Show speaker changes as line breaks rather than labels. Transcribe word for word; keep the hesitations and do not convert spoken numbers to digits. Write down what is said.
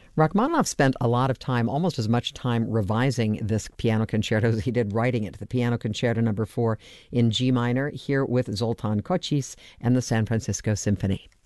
Rachmaninoff spent a lot of time, almost as much time, revising this piano concerto as he did writing it. The Piano Concerto Number Four in G minor, here with Zoltan Kocsis and the San Francisco Symphony.